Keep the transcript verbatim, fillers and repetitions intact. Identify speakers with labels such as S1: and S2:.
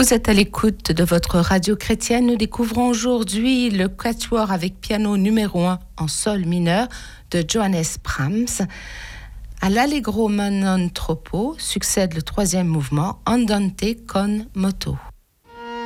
S1: Vous êtes à l'écoute de votre radio chrétienne. Nous découvrons aujourd'hui le quatuor avec piano numéro un en sol mineur de Johannes Brahms. À l'Allegro ma non troppo succède le troisième mouvement, Andante con moto.